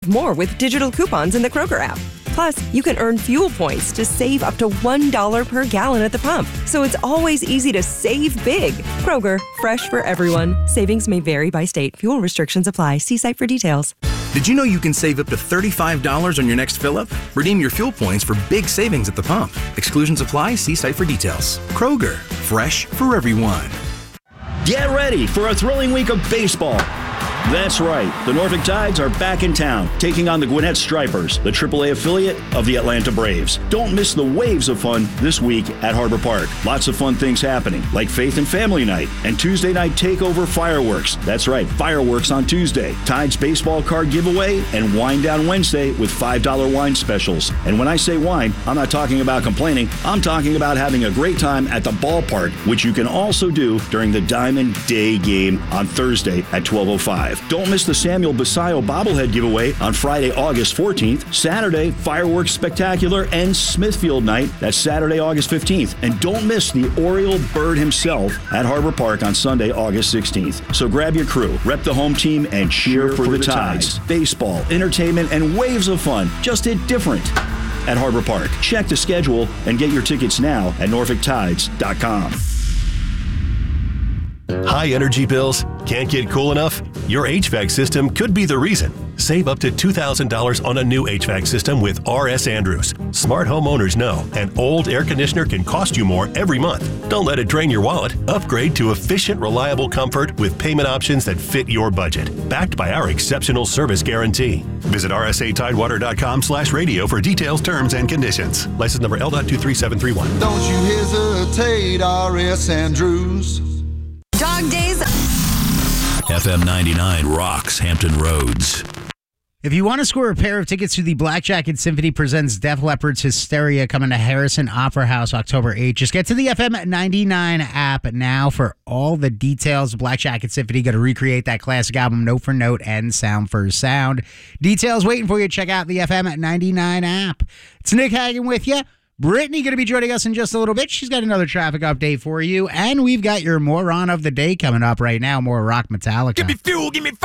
More with digital coupons in the Kroger app. Plus, you can earn fuel points to save up to $1 per gallon at the pump. So it's always easy to save big. Kroger, fresh for everyone. Savings may vary by state. Fuel restrictions apply. See site for details. Did you know you can save up to $35 on your next fill-up? Redeem your fuel points for big savings at the pump. Exclusions apply. See site for details. Kroger, fresh for everyone. Get ready for a thrilling week of baseball. That's right. The Norfolk Tides are back in town, taking on the Gwinnett Stripers, the AAA affiliate of the Atlanta Braves. Don't miss the waves of fun this week at Harbor Park. Lots of fun things happening, like Faith and Family Night and Tuesday Night Takeover Fireworks. That's right, fireworks on Tuesday. Tides baseball card giveaway and Wine Down Wednesday with $5 wine specials. And when I say wine, I'm not talking about complaining. I'm talking about having a great time at the ballpark, which you can also do during the Diamond Day game on Thursday at 12:05. Don't miss the Samuel Basayo bobblehead giveaway on Friday, August 14th. Saturday, Fireworks Spectacular and Smithfield Night. That's Saturday, August 15th. And don't miss the Oriole Bird himself at Harbor Park on Sunday, August 16th. So grab your crew, rep the home team, and cheer for the Tides. Baseball, entertainment, and waves of fun. Just hit different at Harbor Park. Check the schedule and get your tickets now at NorfolkTides.com. High energy bills? Can't get cool enough? Your HVAC system could be the reason. Save up to $2,000 on a new HVAC system with R.S. Andrews. Smart homeowners know an old air conditioner can cost you more every month. Don't let it drain your wallet. Upgrade to efficient, reliable comfort with payment options that fit your budget. Backed by our exceptional service guarantee. Visit rsatidewater.com/radio for details, terms, and conditions. License number L.23731. Don't you hesitate, R.S. Andrews. Dog Days. FM 99 rocks Hampton Roads. If you want to score a pair of tickets to the Black Jacket Symphony presents Def Leppard's Hysteria coming to Harrison Opera House October 8th, just get to the FM 99 app now for all the details. Black Jacket Symphony going to recreate that classic album note for note and sound for sound. Details waiting for you. Check out the FM 99 app. It's Nick Hagan with you. Brittany going to be joining us in just a little bit. She's got another traffic update for you. And we've got your moron of the day coming up right now. More rock Metallica. Give me fuel, give me